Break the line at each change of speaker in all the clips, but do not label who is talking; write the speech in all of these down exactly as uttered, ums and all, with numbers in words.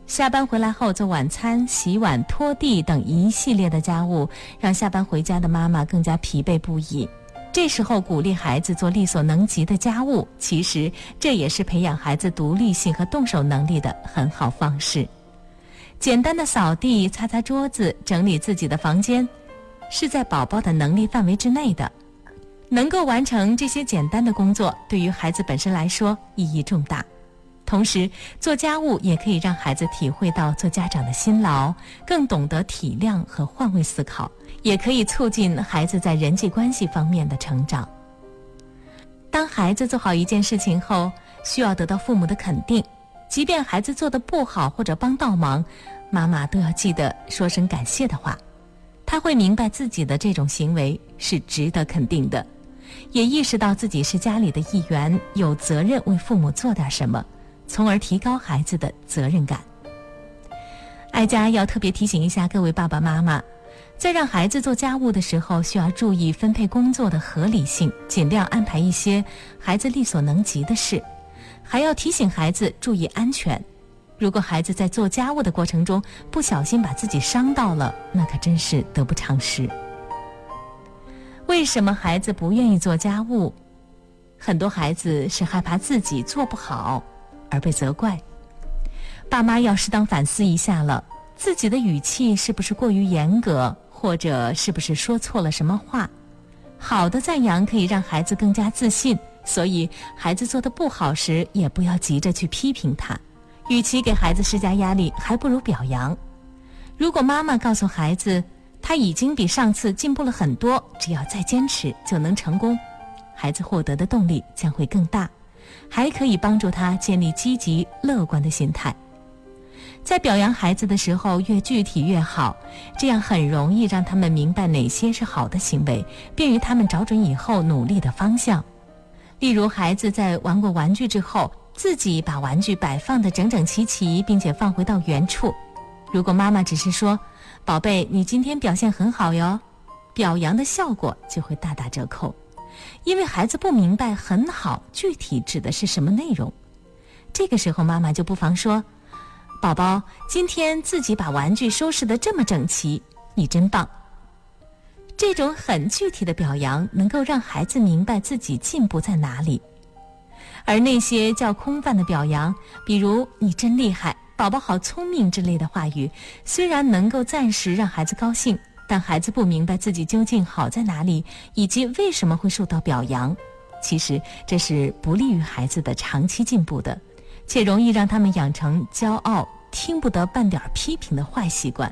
下班回来后做晚餐、洗碗、拖地等一系列的家务，让下班回家的妈妈更加疲惫不已。这时候鼓励孩子做力所能及的家务，其实这也是培养孩子独立性和动手能力的很好方式。简单的扫地、擦擦桌子、整理自己的房间，是在宝宝的能力范围之内的。能够完成这些简单的工作，对于孩子本身来说意义重大。同时，做家务也可以让孩子体会到做家长的辛劳，更懂得体谅和换位思考，也可以促进孩子在人际关系方面的成长。当孩子做好一件事情后，需要得到父母的肯定，即便孩子做得不好或者帮倒忙，妈妈都要记得说声感谢的话。他会明白自己的这种行为是值得肯定的，也意识到自己是家里的一员，有责任为父母做点什么，从而提高孩子的责任感。爱家要特别提醒一下各位爸爸妈妈，在让孩子做家务的时候，需要注意分配工作的合理性，尽量安排一些孩子力所能及的事，还要提醒孩子注意安全。如果孩子在做家务的过程中不小心把自己伤到了，那可真是得不偿失。为什么孩子不愿意做家务？很多孩子是害怕自己做不好而被责怪。爸妈要适当反思一下了，自己的语气是不是过于严格，或者是不是说错了什么话？好的赞扬可以让孩子更加自信，所以孩子做得不好时，也不要急着去批评他。与其给孩子施加压力，还不如表扬。如果妈妈告诉孩子，他已经比上次进步了很多，只要再坚持就能成功，孩子获得的动力将会更大，还可以帮助他建立积极乐观的心态。在表扬孩子的时候，越具体越好，这样很容易让他们明白哪些是好的行为，便于他们找准以后努力的方向。例如，孩子在玩过玩具之后，自己把玩具摆放得整整齐齐，并且放回到原处。如果妈妈只是说，宝贝，你今天表现很好哟，表扬的效果就会大打折扣，因为孩子不明白很好具体指的是什么内容。这个时候妈妈就不妨说，宝宝，今天自己把玩具收拾得这么整齐，你真棒。这种很具体的表扬能够让孩子明白自己进步在哪里。而那些较空泛的表扬，比如你真厉害，宝宝好聪明之类的话语，虽然能够暂时让孩子高兴，但孩子不明白自己究竟好在哪里，以及为什么会受到表扬。其实这是不利于孩子的长期进步的，且容易让他们养成骄傲、听不得半点批评的坏习惯。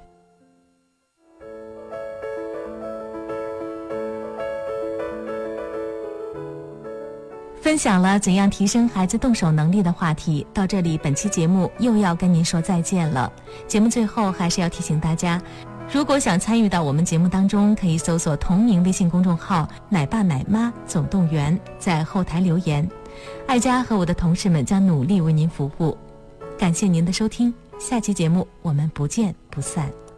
分享了怎样提升孩子动手能力的话题，到这里本期节目又要跟您说再见了。节目最后还是要提醒大家，如果想参与到我们节目当中，可以搜索同名微信公众号奶爸奶妈总动员，在后台留言，爱家和我的同事们将努力为您服务。感谢您的收听，下期节目我们不见不散。